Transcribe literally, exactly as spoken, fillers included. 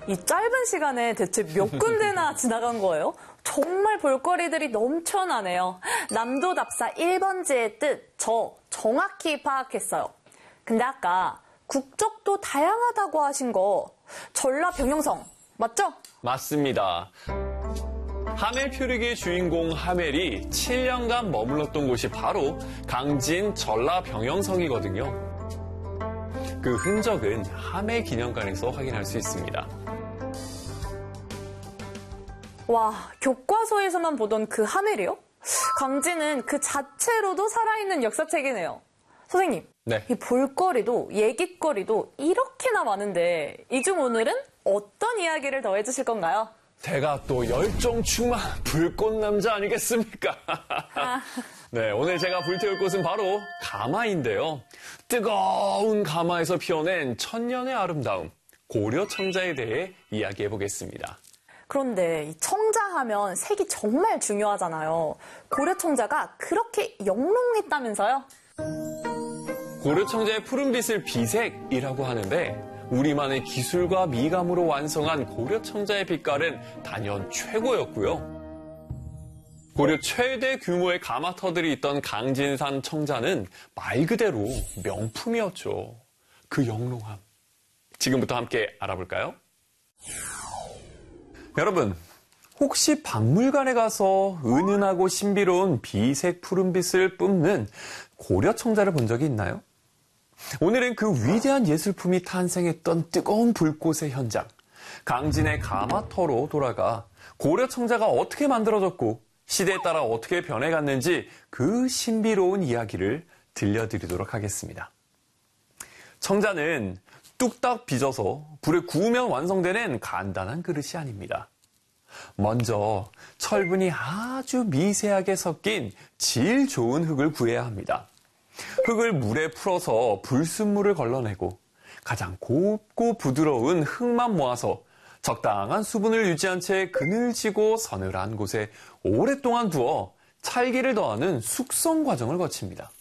이 짧은 시간에 대체 몇 군데나 지나간 거예요? 정말 볼거리들이 넘쳐나네요. 남도답사 일 번지의 뜻, 저 정확히 파악했어요. 근데 아까 국적도 다양하다고 하신 거 전라병영성 맞죠? 맞습니다. 하멜 표류기의 주인공 하멜이 칠 년간 머물렀던 곳이 바로 강진 전라병영성이거든요. 그 흔적은 하멜 기념관에서 확인할 수 있습니다. 와, 교과서에서만 보던 그 하멜이요? 강진은 그 자체로도 살아있는 역사책이네요. 선생님, 네. 이 볼거리도 얘기거리도 이렇게나 많은데 이 중 오늘은 어떤 이야기를 더 해주실 건가요? 제가 또 열정 충만 불꽃남자 아니겠습니까? 아. 네, 오늘 제가 불태울 곳은 바로 가마인데요. 뜨거운 가마에서 피어낸 천년의 아름다움, 고려 청자에 대해 이야기해 보겠습니다. 그런데 이 청자하면 색이 정말 중요하잖아요. 고려 청자가 그렇게 영롱했다면서요? 고려 청자의 푸른빛을 비색이라고 하는데 우리만의 기술과 미감으로 완성한 고려 청자의 빛깔은 단연 최고였고요. 고려 최대 규모의 가마터들이 있던 강진산 청자는 말 그대로 명품이었죠. 그 영롱함. 지금부터 함께 알아볼까요? 여러분, 혹시 박물관에 가서 은은하고 신비로운 비색 푸른빛을 뿜는 고려 청자를 본 적이 있나요? 오늘은 그 위대한 예술품이 탄생했던 뜨거운 불꽃의 현장, 강진의 가마터로 돌아가 고려 청자가 어떻게 만들어졌고 시대에 따라 어떻게 변해갔는지 그 신비로운 이야기를 들려드리도록 하겠습니다. 청자는 뚝딱 빚어서 불에 구우면 완성되는 간단한 그릇이 아닙니다. 먼저 철분이 아주 미세하게 섞인 질 좋은 흙을 구해야 합니다. 흙을 물에 풀어서 불순물을 걸러내고 가장 곱고 부드러운 흙만 모아서 적당한 수분을 유지한 채 그늘지고 서늘한 곳에 오랫동안 두어 찰기를 더하는 숙성 과정을 거칩니다.